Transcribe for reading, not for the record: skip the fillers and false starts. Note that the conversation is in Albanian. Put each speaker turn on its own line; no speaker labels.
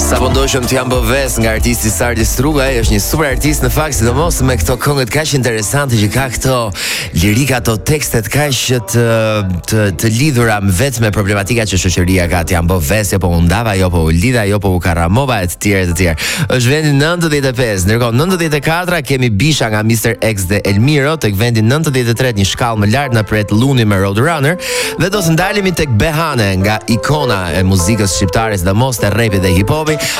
Sa po ndoshëm të jam bëves nga artisti Sardi Struga, ai është një super artist në fakt, sidomos me këto këngët kaq interesante që ka këto lirika, ato tekstet kaq të lidhura vetëm me problematika që shoqëria ka. Të jam bëves, jo po u ndava, jo po u lidha, jo po u karramova e të tjerë. Është vendi 95, ndërkohë 94 kemi Bisha nga Mr. X dhe Elmiro, tek vendi 93 një shkallë më lart në pret Luni me Roadrunner, dhe do të ndalemi tek Behane nga ikona e muzikës shqiptare, sidomos të rapit dhe hip-hopi.